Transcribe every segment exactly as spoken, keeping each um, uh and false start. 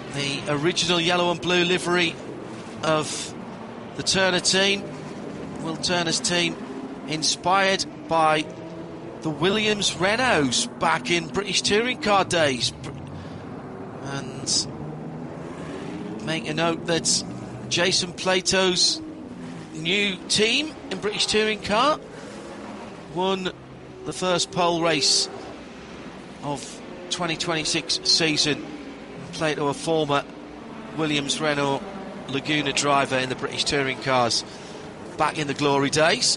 the original yellow and blue livery of the Turner team, Will Turner's team, inspired by the Williams Renaults back in British touring car days. And make a note that Jason Plato's new team in British touring car won the first pole race of twenty twenty-six season. Plato, a former Williams Renault Laguna driver in the British touring cars back in the glory days.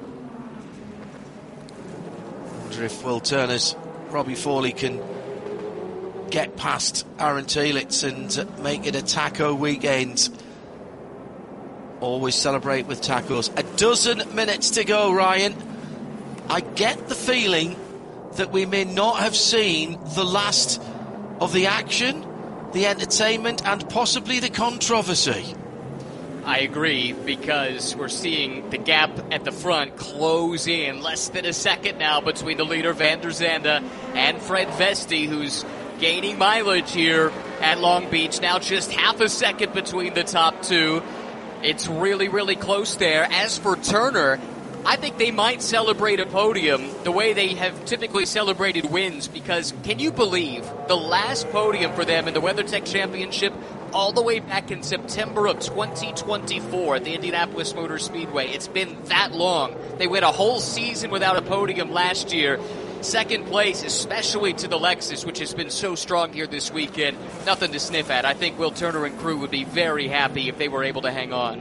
Wonder if Will Turner's Robbie Fawley can get past Aaron Telitz and make it a taco weekend. Always celebrate with tacos. A dozen minutes to go, Ryan. I get the feeling that we may not have seen the last of the action, the entertainment, and possibly the controversy. I agree, because we're seeing the gap at the front close in. Less than a second now between the leader Van der Zande and Fred Vesti, who's gaining mileage here at Long Beach. Now just half a second between the top two. It's really, really close there. As for Turner, I think they might celebrate a podium the way they have typically celebrated wins, because can you believe the last podium for them in the WeatherTech Championship all the way back in September of twenty twenty-four at the Indianapolis Motor Speedway? It's been that long. They went a whole season without a podium last year. Second place, especially to the Lexus, which has been so strong here this weekend. Nothing to sniff at. I think Will Turner and crew would be very happy if they were able to hang on.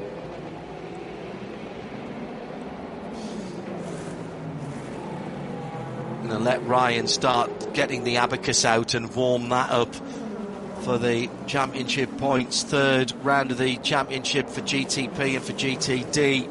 And let Ryan start getting the abacus out and warm that up for the championship points. Third round of the championship for G T P and for G T D.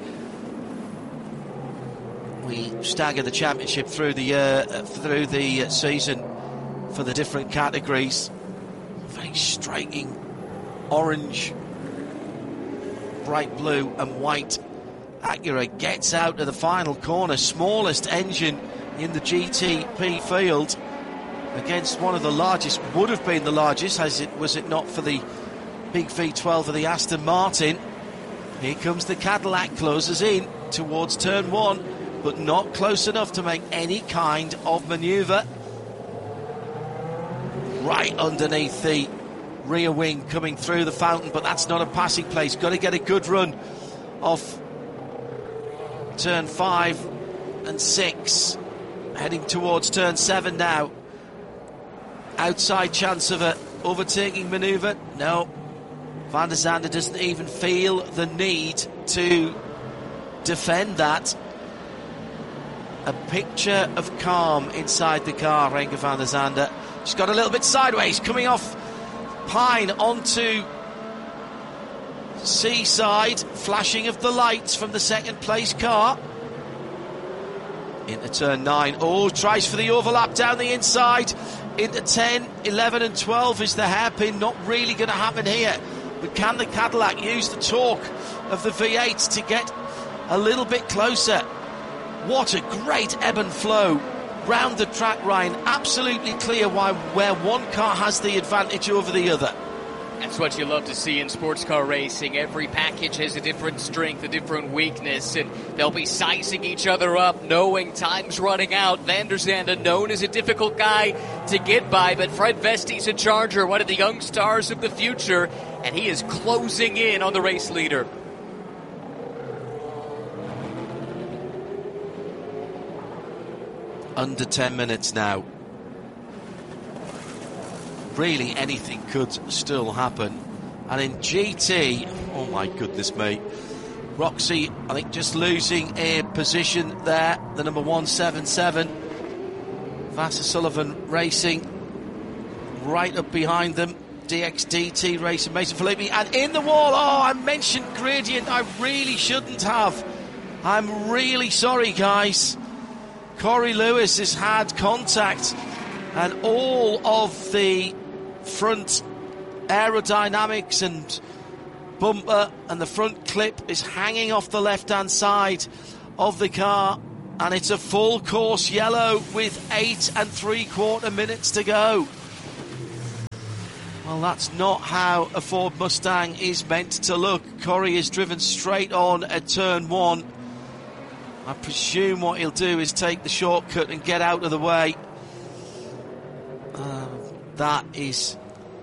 We stagger the championship through the year, uh, through the season for the different categories. Very striking orange, bright blue and white Acura gets out of the final corner. Smallest engine in the G T P field against one of the largest, would have been the largest, as it was it not for the big V twelve of the Aston Martin. Here comes the Cadillac, closes in towards turn one, but not close enough to make any kind of manoeuvre. Right underneath the rear wing, coming through the fountain, but that's not a passing place. Got to get a good run off turn five and six. Heading towards turn seven now. Outside chance of a overtaking manoeuvre. No. Van der Zande doesn't even feel the need to defend that. A picture of calm inside the car, Renger van der Zande. Just got a little bit sideways, coming off Pine onto Seaside. Flashing of the lights from the second place car. Into turn nine. Oh, tries for the overlap down the inside. Into ten, eleven and twelve is the hairpin. Not really going to happen here. But can the Cadillac use the torque of the V eight to get a little bit closer? What a great ebb and flow round the track, Ryan. Absolutely clear why where one car has the advantage over the other. That's what you love to see in sports car racing. Every package has a different strength, a different weakness, and they'll be sizing each other up, knowing time's running out. Van der Zande, known as a difficult guy to get by, but Fred Vesti's a Charger, one of the young stars of the future, and he is closing in on the race leader. Under ten minutes now. Really, anything could still happen. And in G T, oh my goodness me, Roxy, I think, just losing a position there, the number one seven seven. Vassar Sullivan Racing right up behind them. D X D T Racing, Mason Filippi, and in the wall. Oh, I mentioned gradient, I really shouldn't have. I'm really sorry, guys. Corey Lewis has had contact, and all of the front aerodynamics and bumper and the front clip is hanging off the left-hand side of the car, and it's a full course yellow with eight and three quarter minutes to go. Well, that's not how a Ford Mustang is meant to look. Corey is driven straight on at turn one. I presume what he'll do is take the shortcut and get out of the way. Uh, that is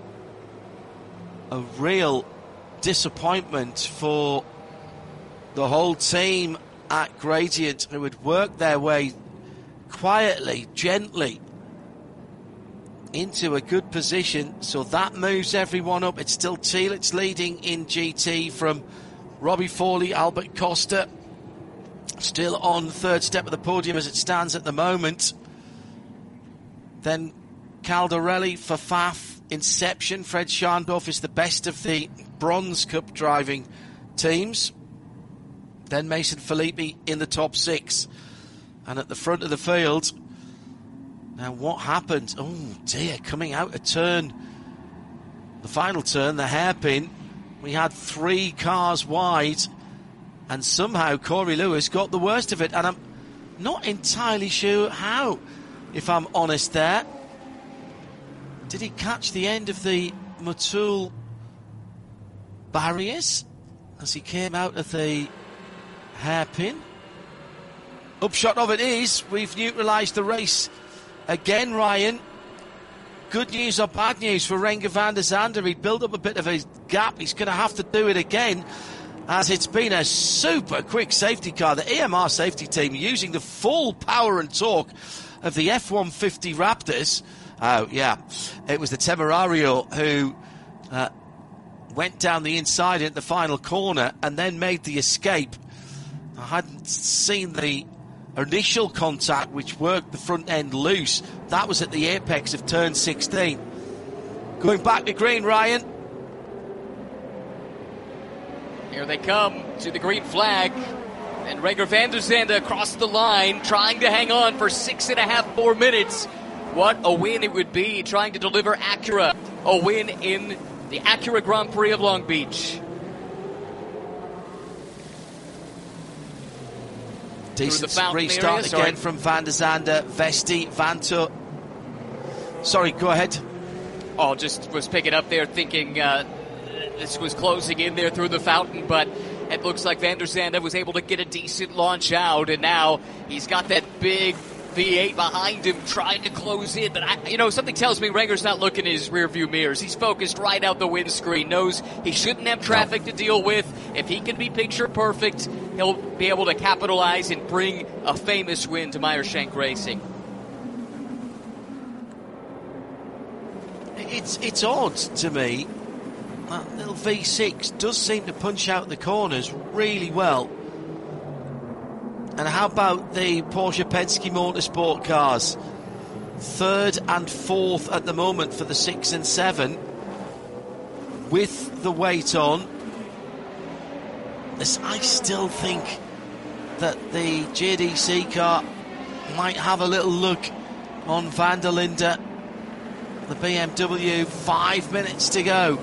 a real disappointment for the whole team at Gradient, who would work their way quietly, gently into a good position. So that moves everyone up. It's still Telitz leading in G T from Robbie Fawley, Albert Costa still on third step of the podium as it stands at the moment. Then Caldarelli for F A F, Inception. Fred Scharndorf is the best of the Bronze Cup driving teams. Then Mason Filippi in the top six. And at the front of the field, now what happened? Oh dear, coming out a turn, the final turn, the hairpin, we had three cars wide, and somehow Corey Lewis got the worst of it, and I'm not entirely sure how, if I'm honest there. Did he catch the end of the Motul barriers as he came out of the hairpin? Upshot of it is, we've neutralised the race again, Ryan. Good news or bad news for Renger van der Zande? He built up a bit of a gap. He's going to have to do it again, as it's been a super quick safety car. The E M R safety team using the full power and torque of the F one fifty Raptors. Oh, yeah. It was the Temerario who uh, went down the inside at the final corner and then made the escape. I hadn't seen the initial contact, which worked the front end loose. That was at the apex of turn sixteen. Going back to green, Ryan. Here they come to the green flag. And Renger van der Zande across the line, trying to hang on for six and a half more minutes. What a win it would be, trying to deliver Acura a win in the Acura Grand Prix of Long Beach. Decent restart area, again from van der Zande, Vesti, Vanto. Sorry, go ahead. Oh, just was picking up there thinking uh, this was closing in there through the fountain, but it looks like van der Zande was able to get a decent launch out, and now he's got that big V eight behind him trying to close in. But, I, you know, something tells me Renger's not looking in his rearview mirrors. He's focused right out the windscreen, knows he shouldn't have traffic to deal with. If he can be picture perfect, he'll be able to capitalize and bring a famous win to Meyer-Shank Racing. It's, it's odd to me. That little V six does seem to punch out the corners really well. And how about the Porsche Penske Motorsport cars? Third and fourth at the moment for the six and seven. With the weight on, this, I still think that the J D C car might have a little look on Van der Linde. The B M W, five minutes to go.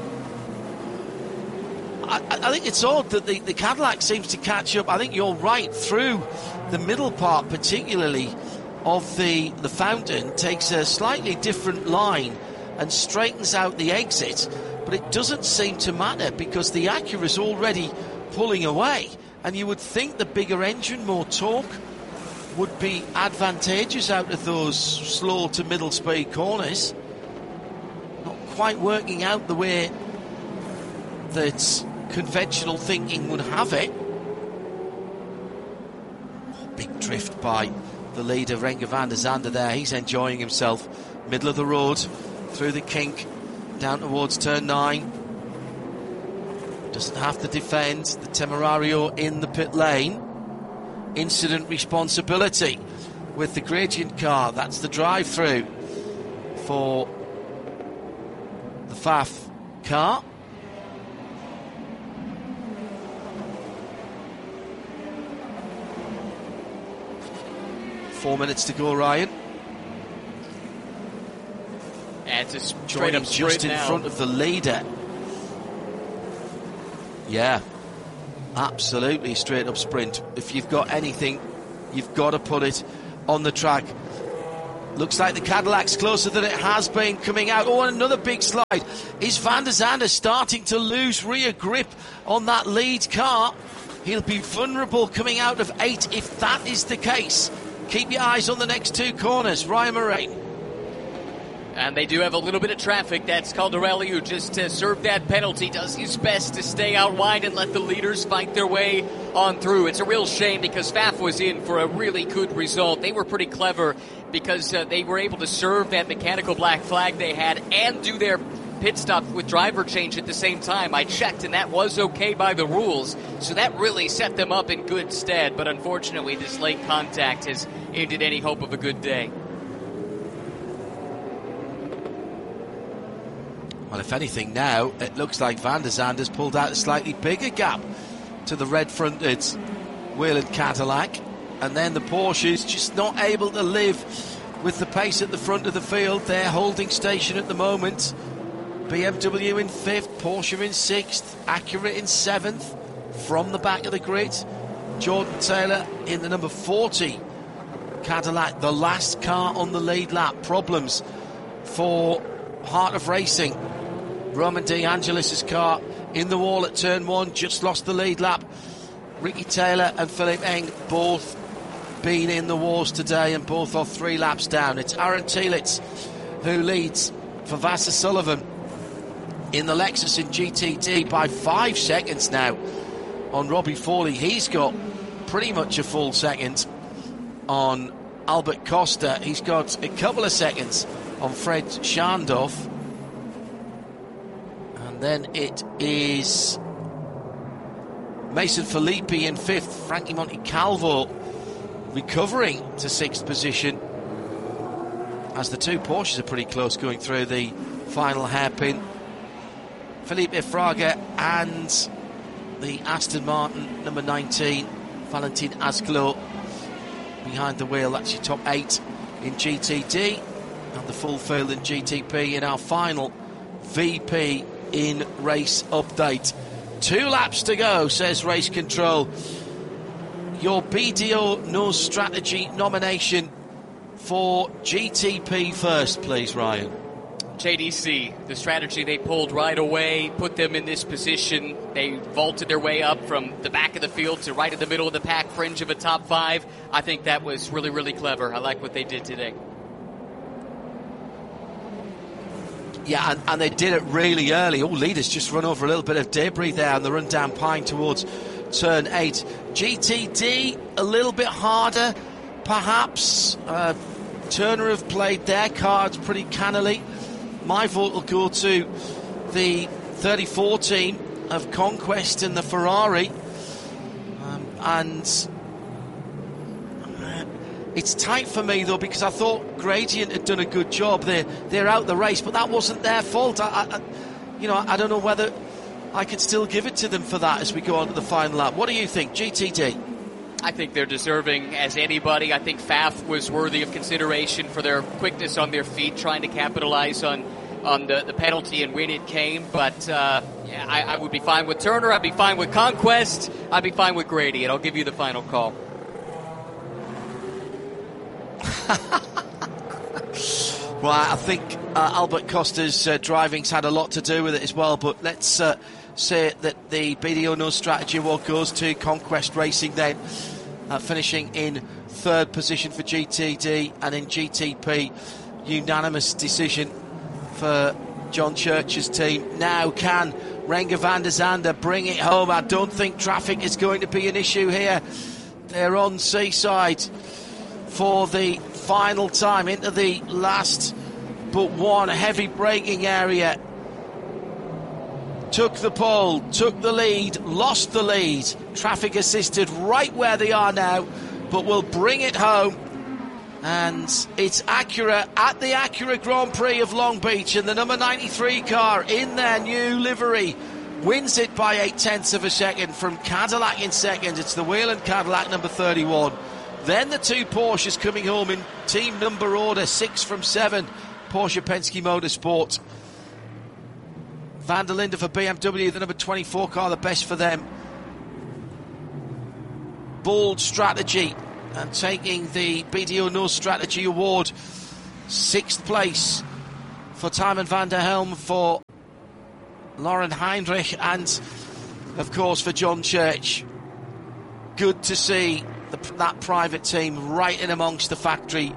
I, I think it's odd that the, the Cadillac seems to catch up. I think you're right, through the middle part particularly of the, the fountain, takes a slightly different line and straightens out the exit, but it doesn't seem to matter because the Acura is already pulling away, and you would think the bigger engine, more torque, would be advantageous out of those slow to middle speed corners. Not quite working out the way that conventional thinking would have it. Big drift by the leader, Renger van der Zande there. He's enjoying himself. Middle of the road, through the kink, down towards turn nine. Doesn't have to defend. The Temerario in the pit lane. Incident responsibility with the Gradient car. That's the drive-through for the F A F car. Four minutes to go, Ryan. And it's a straight up just in now. front of the leader. Yeah, absolutely straight up sprint. If you've got anything, you've got to put it on the track. Looks like the Cadillac's closer than it has been coming out. Oh, and another big slide. Is Van der Zande starting to lose rear grip on that lead car? He'll be vulnerable coming out of eight if that is the case. Keep your eyes on the next two corners. Ryan Moraine. And they do have a little bit of traffic. That's Caldarelli, who just uh, served that penalty, does his best to stay out wide and let the leaders fight their way on through. It's a real shame because F A F was in for a really good result. They were pretty clever because uh, they were able to serve that mechanical black flag they had and do their pit stop with driver change at the same time. I checked, and that was okay by the rules. So that really set them up in good stead. But unfortunately, this late contact has ended any hope of a good day. Well, if anything now, it looks like Van der Zande has pulled out a slightly bigger gap to the red-fronted Whelen Cadillac. And then the Porsche is just not able to live with the pace at the front of the field. They're holding station at the moment. B M W in fifth, Porsche in sixth, Acura in seventh from the back of the grid. Jordan Taylor in the number forty Cadillac, the last car on the lead lap. Problems for Heart of Racing. Roman De Angelis' car in the wall at turn one, just lost the lead lap. Ricky Taylor and Philip Eng both been in the wars today and both are three laps down. It's Aaron Telitz who leads for Vasser Sullivan in the Lexus in G T D by five seconds now on Robbie Fawley. He's got pretty much a full second on Albert Costa. He's got a couple of seconds on Fred Schandorf. And then it is Mason Filippi in fifth, Frankie Montecalvo recovering to sixth position as the two Porsches are pretty close going through the final hairpin. Felipe Fraga and the Aston Martin number nineteen, Valentin Asclo, behind the wheel. That's your top eight in G T D and the full field in G T P in our final V P in race update. Two laps to go, says Race Control. Your B D O Nose Strategy nomination for G T P first, please, Ryan. J D C, the strategy they pulled right away, put them in this position. They vaulted their way up from the back of the field to right in the middle of the pack, fringe of a top five. I think that was really, really clever. I like what they did today. Yeah, and, and they did it really early. All leaders just run over a little bit of debris there on the run down Pine towards turn eight. G T D, a little bit harder, perhaps. Uh, Turner have played their cards pretty cannily. My vote will go to the thirty-four team of Conquest and the Ferrari. Um, and it's tight for me, though, because I thought Gradient had done a good job. They're, they're out the race, but that wasn't their fault. I, I, you know, I don't know whether I could still give it to them for that as we go on to the final lap. What do you think, G T D? I think they're deserving as anybody. I think F A F was worthy of consideration for their quickness on their feet, trying to capitalize on, on the, the penalty and when it came. But uh, yeah, I, I would be fine with Turner. I'd be fine with Conquest. I'd be fine with Grady, and I'll give you the final call. Well, I think uh, Albert Costa's uh, driving's had a lot to do with it as well, but let's uh, say that the B D O Nose Strategy Award goes to Conquest Racing then, uh, finishing in third position for G T D, and in G T P, unanimous decision for John Church's team. Now can Renger van der Zande bring it home? I don't think traffic is going to be an issue here. They're on Seaside for the final time into the last but one heavy braking area. Took the pole, took the lead, lost the lead. Traffic assisted right where they are now, but will bring it home. And it's Acura at the Acura Grand Prix of Long Beach, and the number ninety-three car in their new livery wins it by eight tenths of a second from Cadillac in second. It's the Whelen Cadillac number thirty-one. Then the two Porsches coming home in team number order, six from seven. Porsche Penske Motorsport. Van der Linde for B M W, the number twenty-four car, the best for them. Bold strategy, and taking the B D O Nose Strategy Award Sixth place for Timon van der Helm, for Lauren Heinrich, and of course for John Church. Good to see the, that private team right in amongst the factory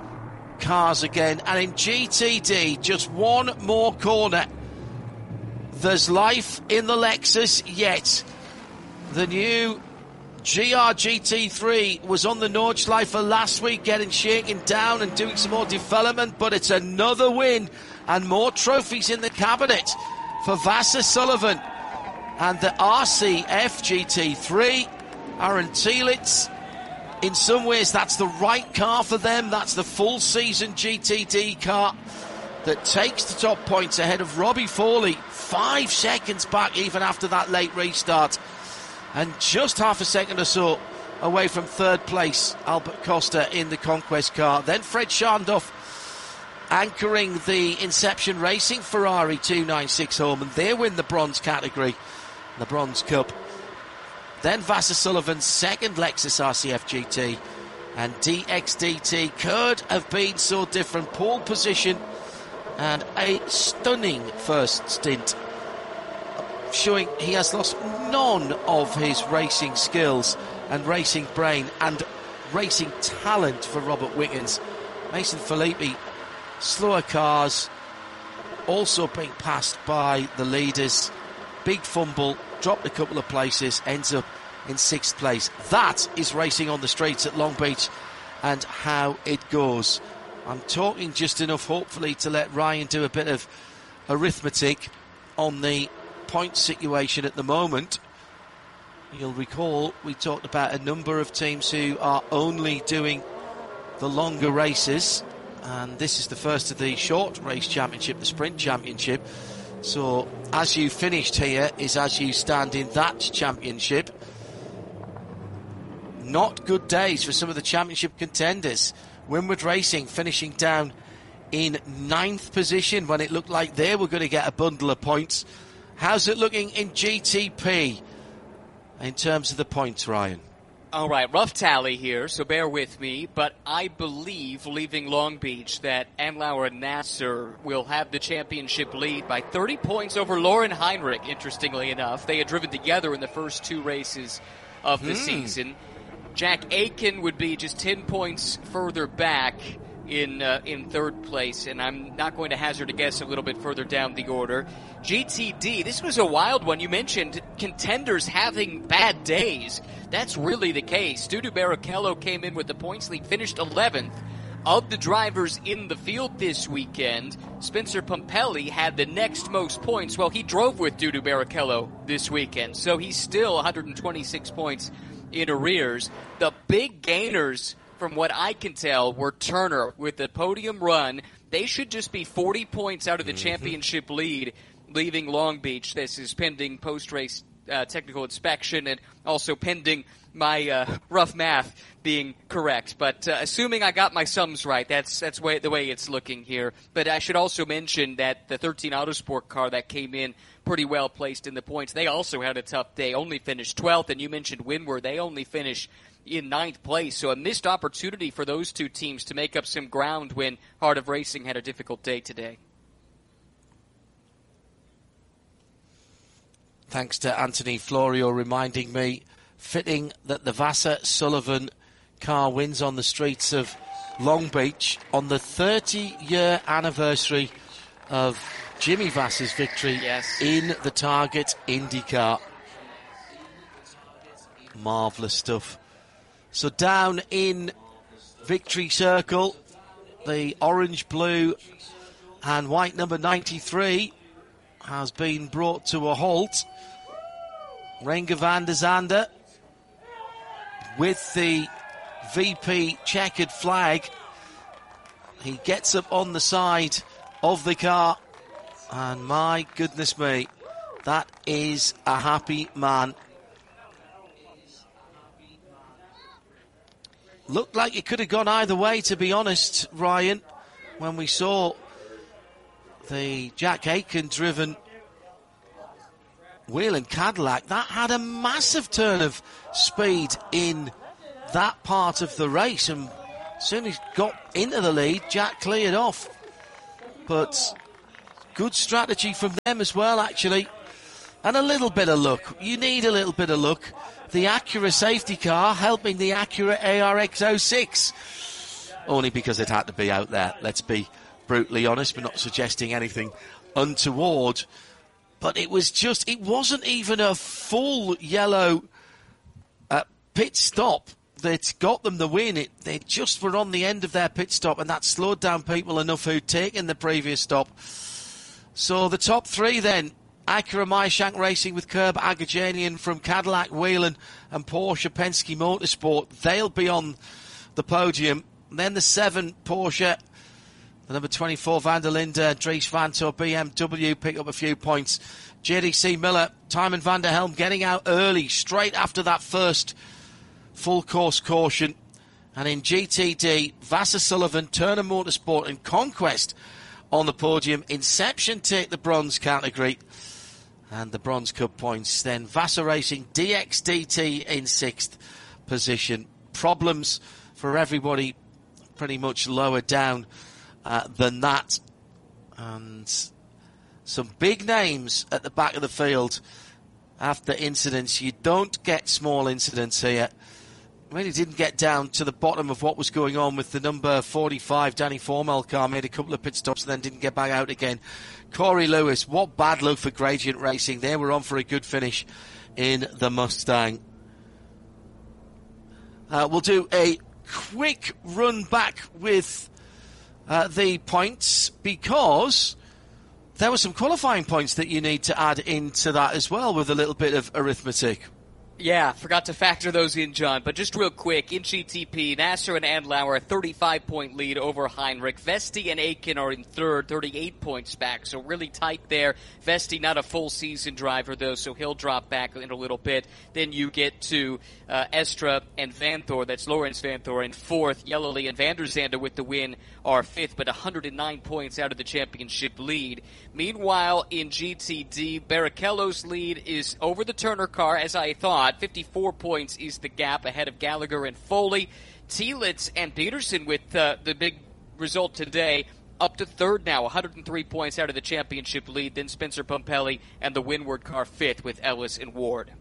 cars again. And in G T D, just one more corner. There's life in the Lexus yet. The new G R G T three was on the Nordschleife last week, getting shaken down and doing some more development, but it's another win and more trophies in the cabinet for Vasser Sullivan and the R C F G T three. Aaron Thielitz, in some ways that's the right car for them. That's the full season G T D car that takes the top points ahead of Robbie Foley, five seconds back even after that late restart, and just half a second or so away from third place, Albert Costa in the Conquest car. Then Fred Scharndorf anchoring the Inception Racing Ferrari two ninety-six home, and they win the bronze category, the Bronze Cup. Then Vasser Sullivan's second Lexus R C F G T, and D X D T could have been so different. Pole position and a stunning first stint, showing he has lost none of his racing skills and racing brain and racing talent for Robert Wickens. Mason Filippi, slower cars, also being passed by the leaders. Big fumble, dropped a couple of places, ends up in sixth place. That is racing on the streets at Long Beach and how it goes. I'm talking just enough, hopefully, to let Ryan do a bit of arithmetic on the point situation at the moment. You'll recall we talked about a number of teams who are only doing the longer races, and this is the first of the short race championship, the sprint championship. So as you finished here is as you stand in that championship. Not good days for some of the championship contenders. Winward Racing finishing down in ninth position when it looked like they were going to get a bundle of points. How's it looking in G T P in terms of the points, Ryan? All right, rough tally here, so bear with me, but I believe, leaving Long Beach, that Anlaura Nasser will have the championship lead by thirty points over Lauren Heinrich, interestingly enough. They had driven together in the first two races of the mm. season. Jack Aiken would be just ten points further back in uh, in third place, and I'm not going to hazard a guess a little bit further down the order. G T D, this was a wild one. You mentioned contenders having bad days. That's really the case. Dudu Barrichello came in with the points lead, finished eleventh. Of the drivers in the field this weekend, Spencer Pumpelly had the next most points. Well, he drove with Dudu Barrichello this weekend, so he's still one hundred twenty-six points in arrears. The big gainers, from what I can tell, were Turner with the podium run. They should just be forty points out of the mm-hmm. championship lead, leaving Long Beach. This is pending post-race uh, technical inspection and also pending my uh, rough math being correct. But uh, assuming I got my sums right, that's that's way, the way it's looking here. But I should also mention that the thirteen Autosport car that came in pretty well placed in the points, they also had a tough day, only finished twelfth. And you mentioned Winward, they only finished in ninth place. So a missed opportunity for those two teams to make up some ground when Heart of Racing had a difficult day today. Thanks to Anthony Florio reminding me, fitting that the Vasser Sullivan car wins on the streets of Long Beach on the thirty-year anniversary of Jimmy Vasser's victory yes. in the Target IndyCar. Marvellous stuff. So down in Victory Circle, the orange, blue and white number ninety-three has been brought to a halt. Renger van der Zande with the V P checkered flag. He gets up on the side of the car, and my goodness me, that is a happy man. Looked like it could have gone either way, to be honest, Ryan, when we saw the Jack Aiken driven Whelen Cadillac. That had a massive turn of speed in that part of the race, and As soon as he got into the lead, Jack cleared off. But good strategy from them as well, actually. And a little bit of luck. You need a little bit of luck. The Acura safety car helping the Acura A R X oh six. Only because it had to be out there. Let's be brutally honest. We're not suggesting anything untoward. But it was just, it wasn't even a full yellow uh, pit stop that got them the win. It, they just were on the end of their pit stop, and that slowed down people enough who'd taken the previous stop. So the top three then, Acura Meyershank Racing with Curb Agajanian from Cadillac Whelen and Porsche Penske Motorsport, they'll be on the podium. And then the seven, Porsche, the number twenty-four, Van der Linde, Dries Vanthoor, B M W pick up a few points. J D C Miller, Tymon van der Helm getting out early, straight after that first full course caution. And in G T D, Vasser Sullivan, Turner Motorsport and Conquest on the podium. Inception take the bronze category and the Bronze Cup points. Then Vasser Racing, D X D T in sixth position. Problems for everybody pretty much lower down uh, than that. And some big names at the back of the field after incidents. You don't get small incidents here. Really didn't get down to the bottom of what was going on with the number forty-five, Danny Formel car. Made a couple of pit stops and then didn't get back out again. Corey Lewis, what bad luck for Gradient Racing. They were on for a good finish in the Mustang. Uh, we'll do a quick run back with uh, the points, because there were some qualifying points that you need to add into that as well with a little bit of arithmetic. Yeah, forgot to factor those in, John. But just real quick, in G T P, Nasser and Andlauer, a thirty-five point lead over Heinrich. Vesti and Aiken are in third, thirty-eight points back, so really tight there. Vesti not a full season driver, though, so he'll drop back in a little bit. Then you get to uh, Estra and Vanthoor, that's Lawrence Vanthoor, in fourth. Yellowly and Van der Zande with the win are fifth, but one hundred nine points out of the championship lead. Meanwhile, in G T D, Barrichello's lead is over the Turner car, as I thought. fifty-four points is the gap ahead of Gallagher and Foley. Thielitz and Peterson with uh, the big result today, up to third now, one hundred three points out of the championship lead. Then Spencer Pumpelly and the Windward car fifth with Ellis and Ward.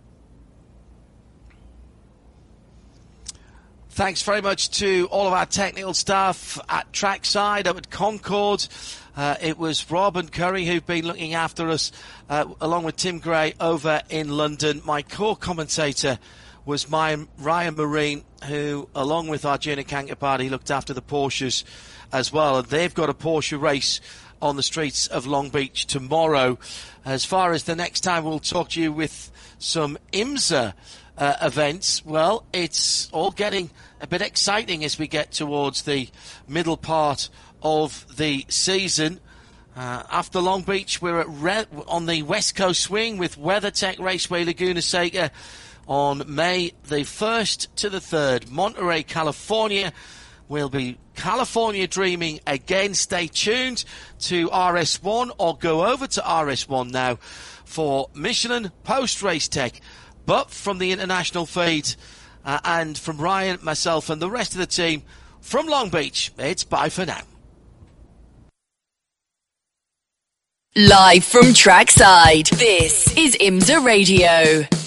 Thanks very much to all of our technical staff at Trackside, up at Concord. Uh, it was Rob and Curry who've been looking after us, uh, along with Tim Gray over in London. My co-commentator was my Ryan Marine, who, along with Arjuna Kankapati, looked after the Porsches as well. And they've got a Porsche race on the streets of Long Beach tomorrow. As far as the next time we'll talk to you with some IMSA uh, events, well, it's all getting a bit exciting as we get towards the middle part of the season. Uh, after Long Beach, we're at Re- on the West Coast swing with WeatherTech Raceway Laguna Seca on May the first to the third. Monterey, California. We'll be California dreaming again. Stay tuned to R S one or go over to R S one now for Michelin post-race tech. But from the international feed uh, and from Ryan, myself and the rest of the team from Long Beach, it's bye for now. Live from Trackside, this is IMSA Radio.